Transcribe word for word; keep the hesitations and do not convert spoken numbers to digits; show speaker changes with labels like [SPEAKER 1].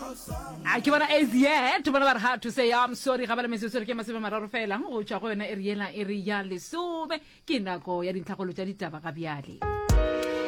[SPEAKER 1] a ke bona as yet bona ba re ha to say I'm sorry ga bala metsotso ke masebe mararo fela go tšwa go yona e riela e ri ya lesome ke nako ya dintlhagolo tša ditaba ga bjale